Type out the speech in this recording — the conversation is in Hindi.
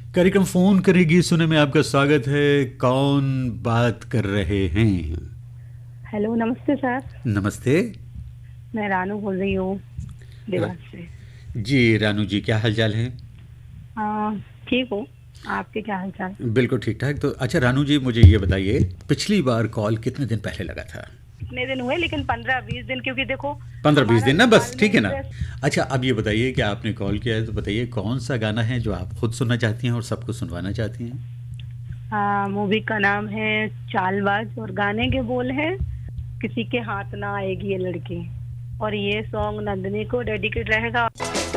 कार्यक्रम फोन करेगी सुने में आपका स्वागत है। कौन बात कर रहे हैं? हेलो, नमस्ते सर। नमस्ते। मैं रानू बोल रही हूँ, र- देवास से। जी रानू जी, क्या हालचाल है? हाँ, ठीक हूँ। आपके क्या हाल चाल? बिल्कुल ठीक ठाक। तो अच्छा रानू जी, मुझे ये बताइए, पिछली बार कॉल कितने दिन पहले लगा था? कितने दिन हुए, लेकिन 15-20 दिन, क्योंकि देखो 15-20 दिन हमारा ना, बस सवाल में ठीक है ना। इंटरेस्ट। अच्छा, अब ये बताइए कि आपने कॉल किया है तो बताइए कौन सा गाना है जो आप खुद सुनना चाहती हैं और सबको सुनवाना चाहती हैं? हाँ, मूवी का नाम है चालबाज और गाने के बोल है किसी के हाथ ना आएगी ये लड़की। और ये सॉन्ग नंदिनी को डेडिकेट रहेगा।